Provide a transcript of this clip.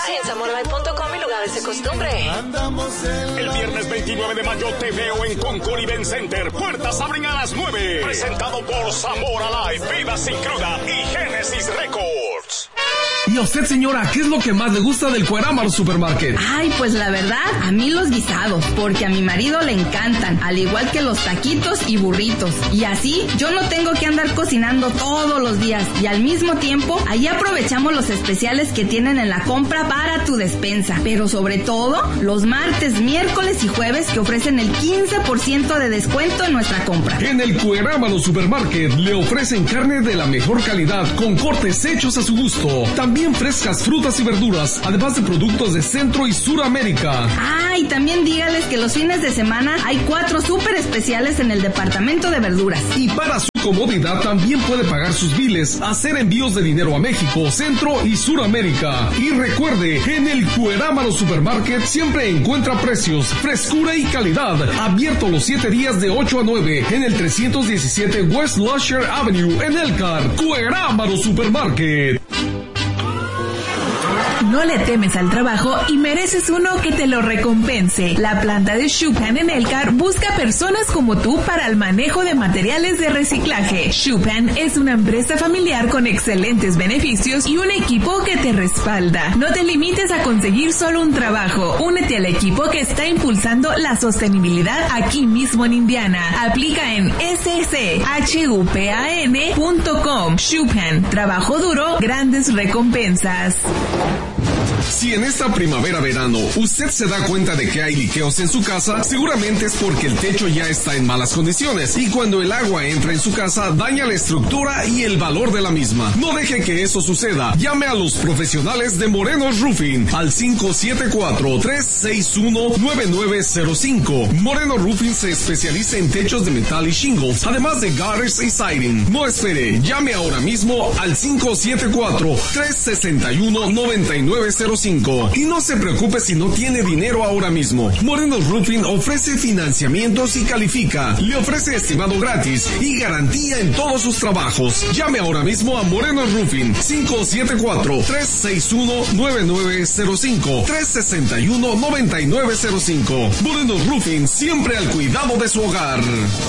en samorlight.com y lugares de costumbre. El viernes 29 de mayo te veo en Concord Event Center. Puertas abren a las 9. Presentado por Zamora Live, Vida Sin Cruda y Genesis Records. Y a usted, señora, ¿qué es lo que más le gusta del Cuerámaro Supermarket? Ay, pues la verdad, a mí los guisados, porque a mi marido le encantan, al igual que los taquitos y burritos. Y así, yo no tengo que andar cocinando todos los días. Y al mismo tiempo, ahí aprovechamos los especiales que tienen en la compra para tu despensa. Pero sobre todo, los martes, miércoles y jueves que ofrecen el 15% de descuento en nuestra compra. En el Cuerámaro Supermarket le ofrecen carne de la mejor calidad, con cortes hechos a su gusto. También frescas frutas y verduras, además de productos de Centro y Suramérica. Ah, y también dígales que los fines de semana hay 4 súper especiales en el departamento de verduras. Y para su comodidad también puede pagar sus biles, hacer envíos de dinero a México, Centro y Suramérica. Y recuerde, en el Cuerámaro Supermarket siempre encuentra precios, frescura y calidad. Abierto los 7 días de 8 a 9 en el 317 West Lusher Avenue en Elkhart. Cuerámaro Supermarket. No le temes al trabajo y mereces uno que te lo recompense. La planta de Shupan en Elkhart busca personas como tú para el manejo de materiales de reciclaje. Shupan es una empresa familiar con excelentes beneficios y un equipo que te respalda. No te limites a conseguir solo un trabajo. Únete al equipo que está impulsando la sostenibilidad aquí mismo en Indiana. Aplica en schupan.com. Shupan, trabajo duro, grandes recompensas. Si en esta primavera-verano usted se da cuenta de que hay liqueos en su casa, seguramente es porque el techo ya está en malas condiciones y cuando el agua entra en su casa daña la estructura y el valor de la misma. No deje que eso suceda. Llame a los profesionales de Morenos Roofing al 574-361-9905. Moreno Roofing se especializa en techos de metal y shingles, además de gutters y siding. No espere, llame ahora mismo al 574-361-9905. Y no se preocupe si no tiene dinero ahora mismo. Morenos Roofing ofrece financiamientos y califica. Le ofrece estimado gratis y garantía en todos sus trabajos. Llame ahora mismo a Morenos Roofing 574-361-9905 361-9905. Morenos Roofing, siempre al cuidado de su hogar.